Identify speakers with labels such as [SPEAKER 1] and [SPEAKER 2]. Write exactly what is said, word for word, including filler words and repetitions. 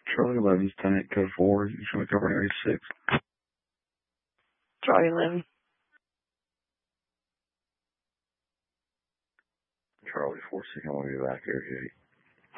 [SPEAKER 1] Charlie eleven, Lieutenant Code four, you should cover area six.
[SPEAKER 2] Charlie eleven.
[SPEAKER 1] Charlie four six, I'm going to be back area eight.